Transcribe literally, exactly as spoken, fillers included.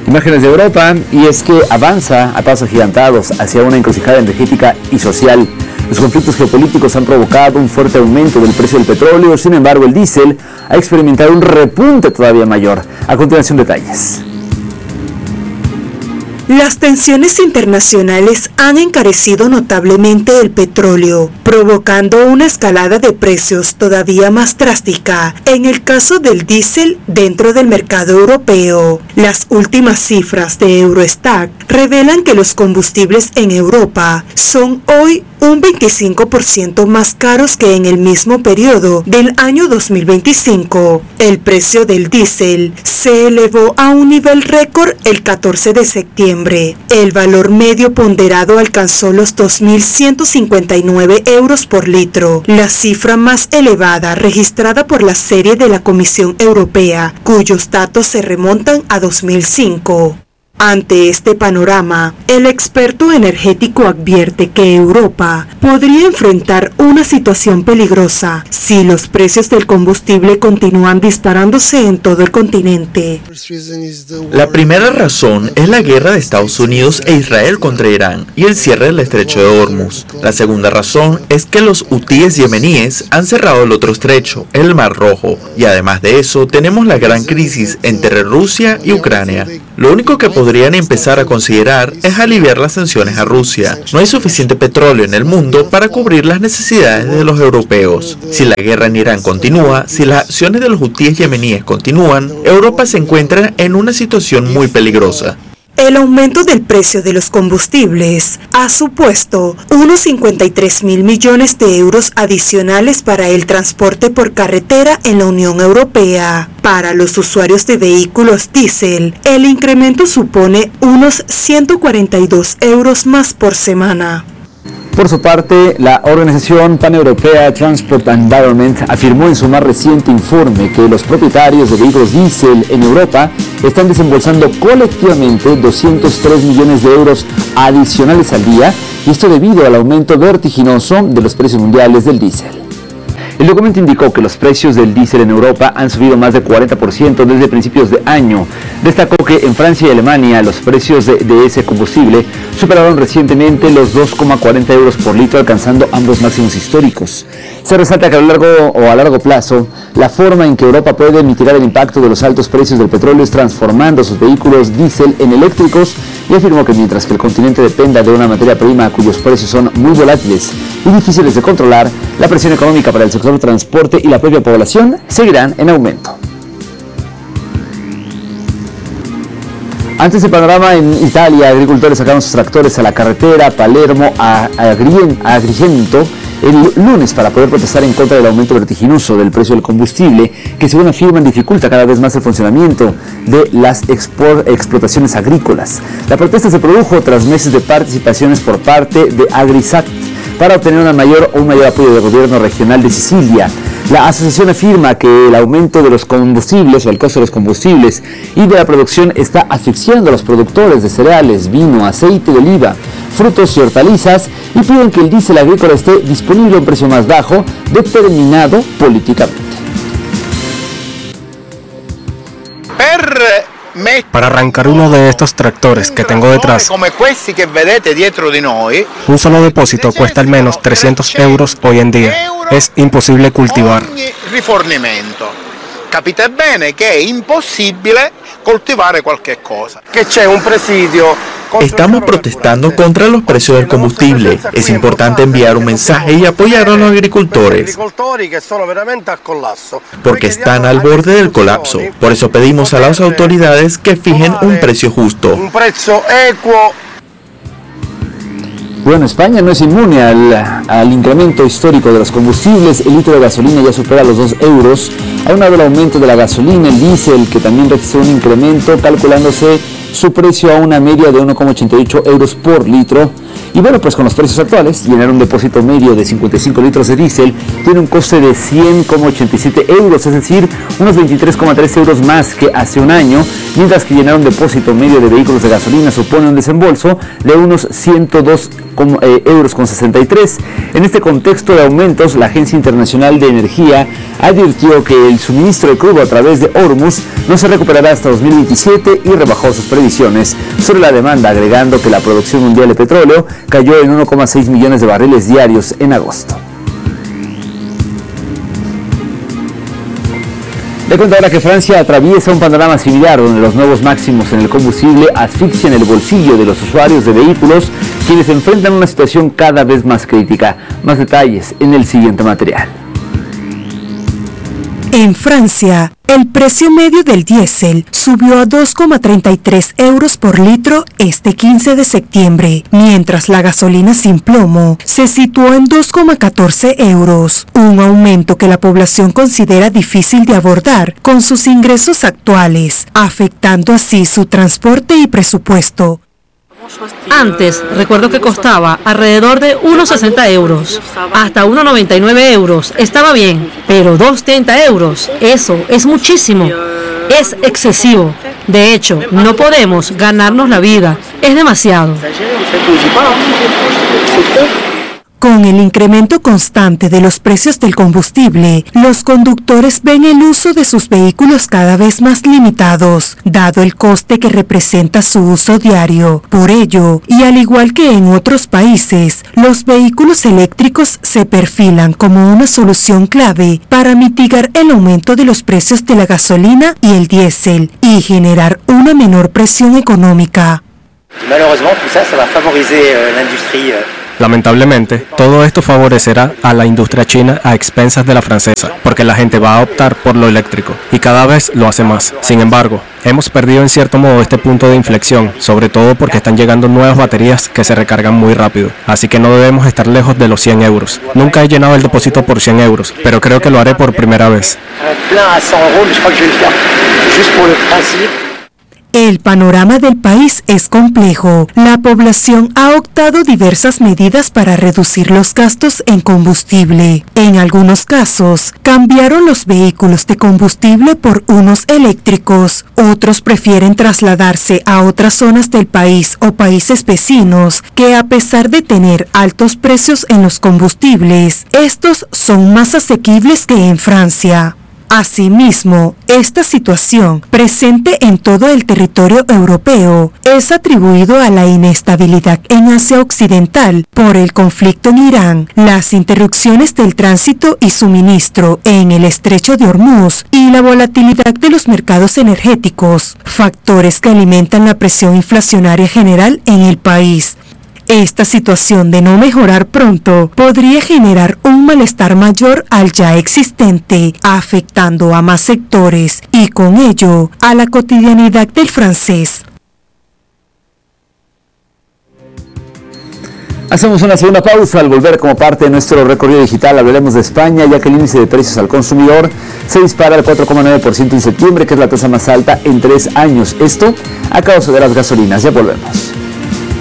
Imágenes de Europa, y es que avanza a pasos agigantados hacia una encrucijada energética y social. Los conflictos geopolíticos han provocado un fuerte aumento del precio del petróleo, sin embargo el diésel ha experimentado un repunte todavía mayor. A continuación, detalles. Las tensiones internacionales han encarecido notablemente el petróleo, provocando una escalada de precios todavía más drástica en el caso del diésel dentro del mercado europeo. Las últimas cifras de Eurostat revelan que los combustibles en Europa son hoy un veinticinco por ciento más caros que en el mismo periodo del año dos mil veinticinco. El precio del diésel se elevó a un nivel récord el catorce de septiembre. El valor medio ponderado alcanzó los dos mil ciento cincuenta y nueve euros por litro, la cifra más elevada registrada por la serie de la Comisión Europea, cuyos datos se remontan a dos mil cinco. Ante este panorama, el experto energético advierte que Europa podría enfrentar una situación peligrosa si los precios del combustible continúan disparándose en todo el continente. La primera razón es la guerra de Estados Unidos e Israel contra Irán y el cierre del estrecho de Hormuz. La segunda razón es que los hutíes yemeníes han cerrado el otro estrecho, el Mar Rojo, y además de eso tenemos la gran crisis entre Rusia y Ucrania. Lo único que podrían empezar a considerar es aliviar las sanciones a Rusia. No hay suficiente petróleo en el mundo para cubrir las necesidades de los europeos. Si la guerra en Irán continúa, si las acciones de los hutíes yemeníes continúan, Europa se encuentra en una situación muy peligrosa. El aumento del precio de los combustibles ha supuesto unos cincuenta y tres mil millones de euros adicionales para el transporte por carretera en la Unión Europea. Para los usuarios de vehículos diésel, el incremento supone unos ciento cuarenta y dos euros más por semana. Por su parte, la organización paneuropea Transport Environment afirmó en su más reciente informe que los propietarios de vehículos diésel en Europa están desembolsando colectivamente doscientos tres millones de euros adicionales al día, y esto debido al aumento vertiginoso de los precios mundiales del diésel. El documento indicó que los precios del diésel en Europa han subido más de cuarenta por ciento desde principios de año. Destacó que en Francia y Alemania los precios de, de ese combustible superaron recientemente los dos coma cuarenta euros por litro, alcanzando ambos máximos históricos. Se resalta que a lo largo o a largo plazo, la forma en que Europa puede mitigar el impacto de los altos precios del petróleo es transformando sus vehículos diésel en eléctricos, y afirmó que mientras que el continente dependa de una materia prima cuyos precios son muy volátiles y difíciles de controlar, la presión económica para el sector de transporte y la propia población seguirán en aumento. Ante ese panorama, en Italia, agricultores sacaron sus tractores a la carretera Palermo a Agrigento el lunes para poder protestar en contra del aumento vertiginoso del precio del combustible, que según afirman dificulta cada vez más el funcionamiento de las explotaciones agrícolas. La protesta se produjo tras meses de participaciones por parte de Agrisat para obtener una mayor o un mayor apoyo del gobierno regional de Sicilia. La asociación afirma que el aumento de los combustibles o el costo de los combustibles y de la producción está asfixiando a los productores de cereales, vino, aceite de oliva, frutos y hortalizas, y piden que el diésel agrícola esté disponible a un precio más bajo, determinado políticamente. Para arrancar uno de estos tractores que tengo detrás, un solo depósito cuesta al menos trescientos euros hoy en día. Es imposible cultivar. Capite bene che è impossibile coltivare qualche cosa. Che c'è un presidio. Estamos protestando contra los precios del combustible. Es importante enviar un mensaje y apoyar a los agricultores, porque están al borde del colapso. Por eso pedimos a las autoridades que fijen un precio justo. Un precio equo. Bueno, España no es inmune al, al incremento histórico de los combustibles. El litro de gasolina ya supera los dos euros. Aunado al aumento de la gasolina, el diésel, que también registró un incremento, calculándose su precio a una media de uno coma ochenta y ocho euros por litro. Y bueno, pues con los precios actuales, llenar un depósito medio de cincuenta y cinco litros de diésel tiene un coste de cien coma ochenta y siete euros, es decir, unos veintitrés coma tres euros más que hace un año, mientras que llenar un depósito medio de vehículos de gasolina supone un desembolso de unos ciento dos euros con sesenta y tres. En este contexto de aumentos, la Agencia Internacional de Energía advirtió que el suministro de crudo a través de Hormuz no se recuperará hasta dos mil veintisiete y rebajó sus previsiones sobre la demanda, agregando que la producción mundial de petróleo cayó en uno coma seis millones de barriles diarios en agosto. Le cuento ahora que Francia atraviesa un panorama similar, donde los nuevos máximos en el combustible asfixian el bolsillo de los usuarios de vehículos, quienes enfrentan una situación cada vez más crítica. Más detalles en el siguiente material. En Francia, el precio medio del diésel subió a dos coma treinta y tres euros por litro este quince de septiembre, mientras la gasolina sin plomo se situó en dos coma catorce euros, un aumento que la población considera difícil de abordar con sus ingresos actuales, afectando así su transporte y presupuesto. Antes, recuerdo que costaba alrededor de unos sesenta euros, hasta unos noventa y nueve euros, estaba bien, pero dos treinta euros, eso es muchísimo, es excesivo. De hecho, no podemos ganarnos la vida, es demasiado. Con el incremento constante de los precios del combustible, los conductores ven el uso de sus vehículos cada vez más limitados, dado el coste que representa su uso diario. Por ello, y al igual que en otros países, los vehículos eléctricos se perfilan como una solución clave para mitigar el aumento de los precios de la gasolina y el diésel y generar una menor presión económica. Lamentablemente, todo esto favorecerá a la industria china a expensas de la francesa, porque la gente va a optar por lo eléctrico, y cada vez lo hace más. Sin embargo, hemos perdido en cierto modo este punto de inflexión, sobre todo porque están llegando nuevas baterías que se recargan muy rápido, así que no debemos estar lejos de los cien euros. Nunca he llenado el depósito por cien euros, pero creo que lo haré por primera vez. El panorama del país es complejo. La población ha optado diversas medidas para reducir los gastos en combustible. En algunos casos, cambiaron los vehículos de combustible por unos eléctricos. Otros prefieren trasladarse a otras zonas del país o países vecinos que, a pesar de tener altos precios en los combustibles, estos son más asequibles que en Francia. Asimismo, esta situación, presente en todo el territorio europeo, es atribuido a la inestabilidad en Asia Occidental por el conflicto en Irán, las interrupciones del tránsito y suministro en el estrecho de Hormuz y la volatilidad de los mercados energéticos, factores que alimentan la presión inflacionaria general en el país. Esta situación de no mejorar pronto podría generar un malestar mayor al ya existente, afectando a más sectores y con ello a la cotidianidad del francés. Hacemos una segunda pausa. Al volver, como parte de nuestro recorrido digital, hablaremos de España, ya que el índice de precios al consumidor se dispara al cuatro coma nueve por ciento en septiembre, que es la tasa más alta en tres años. Esto a causa de las gasolinas. Ya volvemos.